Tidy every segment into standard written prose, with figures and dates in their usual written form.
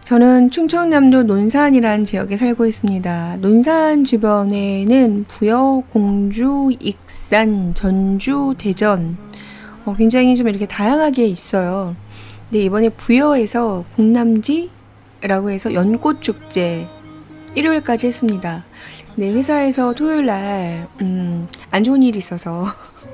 저는 충청남도 논산이라는 지역에 살고 있습니다. 논산 주변에는 부여, 공주, 익산, 전주, 대전 굉장히 좀 이렇게 다양하게 있어요. 근데 이번에 부여에서 국남지라고 해서 연꽃 축제 일요일까지 했습니다. 네, 회사에서 토요일 날 안 좋은 일이 있어서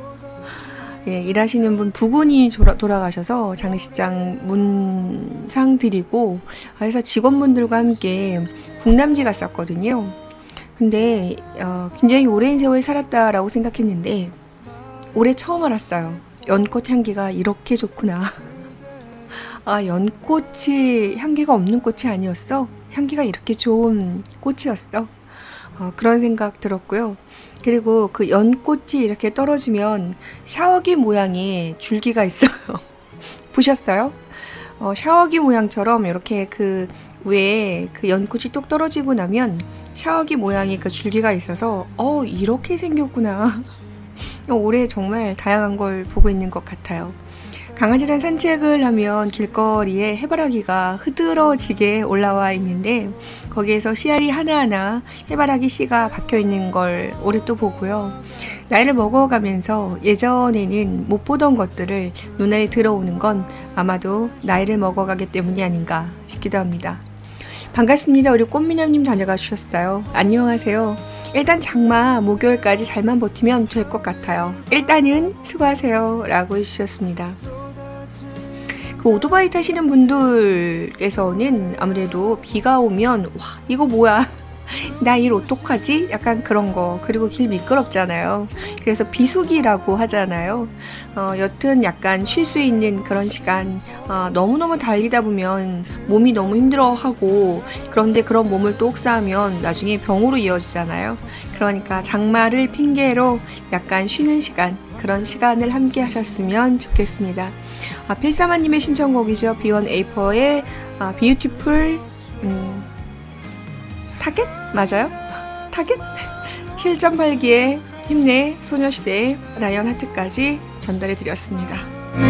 예, 일하시는 분 부군이 돌아가셔서 장례식장 문상 드리고 회사 직원분들과 함께 국남지 갔었거든요. 근데 굉장히 오랜 세월 살았다라고 생각했는데 올해 처음 알았어요. 연꽃 향기가 이렇게 좋구나. 아, 연꽃이 향기가 없는 꽃이 아니었어? 향기가 이렇게 좋은 꽃이었어? 그런 생각 들었고요. 그리고 그 연꽃이 이렇게 떨어지면 샤워기 모양의 줄기가 있어요. 보셨어요? 샤워기 모양처럼 이렇게 그 위에 그 연꽃이 뚝 떨어지고 나면 샤워기 모양의 그 줄기가 있어서 이렇게 생겼구나. 올해 정말 다양한 걸 보고 있는 것 같아요. 강아지랑 산책을 하면 길거리에 해바라기가 흐드러지게 올라와 있는데 거기에서 씨알이 하나하나 해바라기 씨가 박혀 있는 걸 올해 또 보고요. 나이를 먹어가면서 예전에는 못 보던 것들을 눈에 들어오는 건 아마도 나이를 먹어가기 때문이 아닌가 싶기도 합니다. 반갑습니다. 우리 꽃미남님 다녀가 주셨어요. 안녕하세요. 일단 장마 목요일까지 잘만 버티면 될 것 같아요. 일단은 수고하세요 라고 해주셨습니다. 그 오토바이 타시는 분들께서는 아무래도 비가 오면 와 이거 뭐야 나 일 어떡하지? 약간 그런 거. 그리고 길 미끄럽잖아요. 그래서 비수기라고 하잖아요. 여튼 약간 쉴 수 있는 그런 시간. 너무너무 달리다 보면 몸이 너무 힘들어하고 그런데 그런 몸을 또 혹사하면 나중에 병으로 이어지잖아요. 그러니까 장마를 핑계로 약간 쉬는 시간, 그런 시간을 함께 하셨으면 좋겠습니다. 필사마님의 신청곡이죠. B1A4의 Beautiful 타겟? 맞아요? 타겟? 7.8기의 힘내 소녀시대의 라이언 하트까지 전달해 드렸습니다.